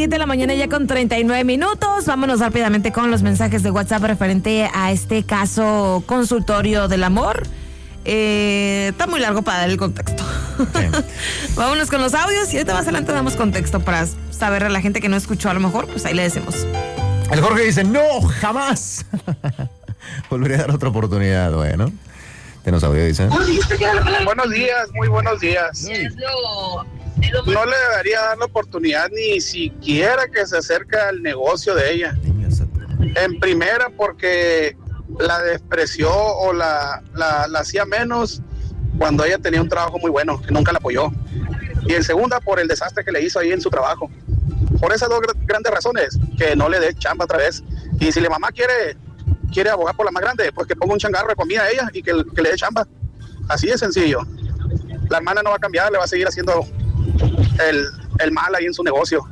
7 de la mañana ya con 39 minutos. Vámonos rápidamente con los mensajes de WhatsApp referente a este caso consultorio del amor. Está muy largo para dar el contexto. Sí. Vámonos con los audios y ahorita más adelante damos contexto para saber a la gente que no escuchó a lo mejor, pues ahí le decimos. El Jorge dice, no, jamás. Volveré a dar otra oportunidad. Bueno, tenemos audio, dice. Buenos días, muy buenos días. No le debería dar la oportunidad ni siquiera que se acerque al negocio de ella. En primera, porque la despreció o la hacía menos cuando ella tenía un trabajo muy bueno, que nunca la apoyó. Y en segunda, por el desastre que le hizo ahí en su trabajo. Por esas dos grandes razones, que no le dé chamba otra vez. Y si la mamá quiere abogar por la más grande, pues que ponga un changarro de comida a ella y que le dé chamba. Así de sencillo. La hermana no va a cambiar, le va a seguir haciendo el mal ahí en su negocio.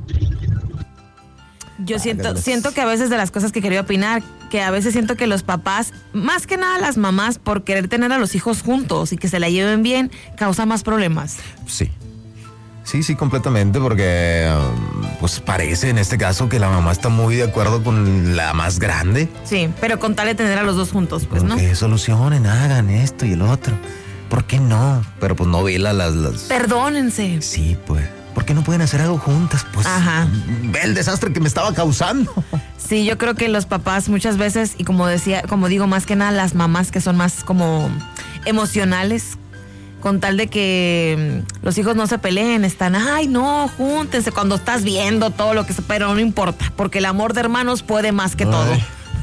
Yo siento que a veces de las cosas que quería opinar, que a veces siento que los papás, más que nada las mamás, por querer tener a los hijos juntos y que se la lleven bien, causa más problemas. Sí, completamente, porque pues parece en este caso que la mamá está muy de acuerdo con la más grande. Sí, pero con tal de tener a los dos juntos, pues, ¿no? Que solucionen, hagan esto y el otro. ¿Por qué no? Pero pues no vela las... Perdónense. Sí, pues. ¿Por qué no pueden hacer algo juntas? Pues ve el desastre que me estaba causando. Sí, yo creo que los papás muchas veces, y como digo, más que nada las mamás que son más como emocionales, con tal de que los hijos no se peleen, están, ay no, júntense cuando estás viendo todo lo que se, pero no importa, porque el amor de hermanos puede más que todo.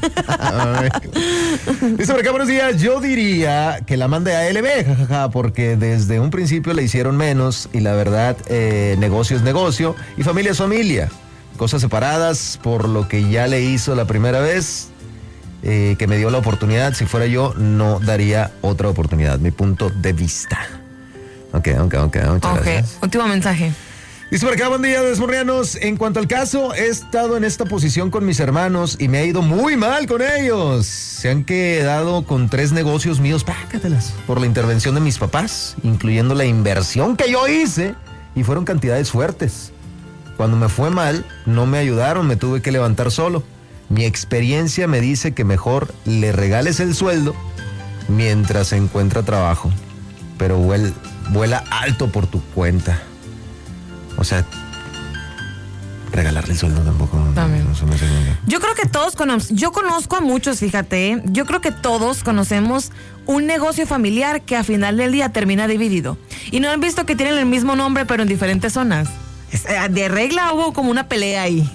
Dice por acá, buenos días. Yo diría que la mande a LB, jajaja, porque desde un principio le hicieron menos y la verdad, negocio es negocio y familia es familia. Cosas separadas por lo que ya le hizo la primera vez, que me dio la oportunidad. Si fuera yo, no daría otra oportunidad. Mi punto de vista. Ok, muchas gracias. Último mensaje. Dice por acá, buen día, desmorrianos. En cuanto al caso, he estado en esta posición con mis hermanos y me ha ido muy mal con ellos. Se han quedado con 3 negocios míos, pácatelas, por la intervención de mis papás, incluyendo la inversión que yo hice, y fueron cantidades fuertes. Cuando me fue mal, no me ayudaron, me tuve que levantar solo. Mi experiencia me dice que mejor le regales el sueldo mientras encuentra trabajo, pero vuela alto por tu cuenta. O sea, regalarle el sueldo tampoco. También. No, yo creo que todos yo conozco a muchos, fíjate, yo creo que todos conocemos un negocio familiar que a final del día termina dividido. Y no han visto que tienen el mismo nombre pero en diferentes zonas. De regla hubo como una pelea ahí.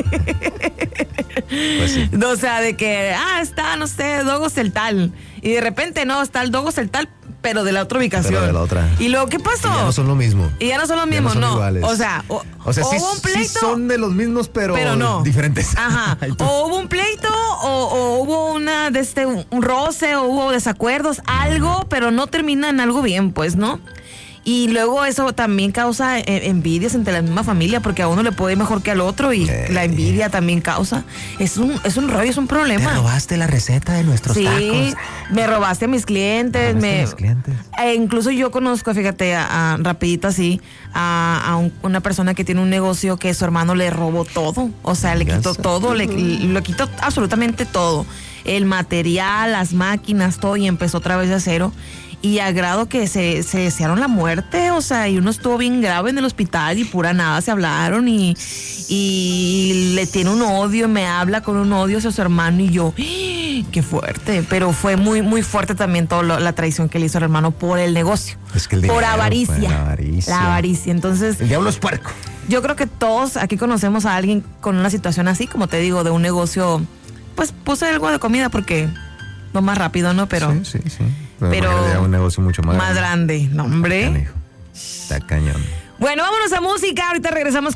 Pues sí. O sea, de que, está, no sé, Dogos el tal. Y de repente, no, está el Dogos el tal, pero de la otra ubicación. Pero de la otra. ¿Y luego qué pasó? Y ya no son lo mismo. No. Iguales. O sea, sí, hubo un pleito. Sí son de los mismos, pero no. Diferentes. Ajá. O hubo un pleito, o hubo un roce, o hubo desacuerdos, algo, pero no termina en algo bien, pues, ¿no? Y luego eso también causa envidias entre la misma familia, porque a uno le puede ir mejor que al otro y la envidia también causa. Es un rollo, es un problema. Te robaste la receta de nuestros tacos. Sí, me robaste a mis clientes. Incluso yo conozco, fíjate, rapidito así, a una persona que tiene un negocio que su hermano le robó todo. O sea, le quitó todo, le quitó absolutamente todo. El material, las máquinas, todo, y empezó otra vez de cero. Y a grado que se desearon la muerte, o sea, y uno estuvo bien grave en el hospital y pura nada se hablaron y le tiene un odio, me habla con un odio hacia su hermano y yo, qué fuerte, pero fue muy, muy fuerte también toda la traición que le hizo al hermano por el negocio, por avaricia, la avaricia, entonces... El diablo es puerco. Yo creo que todos aquí conocemos a alguien con una situación así, como te digo, de un negocio, pues puse algo de comida porque no más rápido, ¿no? Pero... Sí. Pero un negocio mucho más grande. No, hombre. Está cañón. Bueno, vámonos a música. Ahorita regresamos con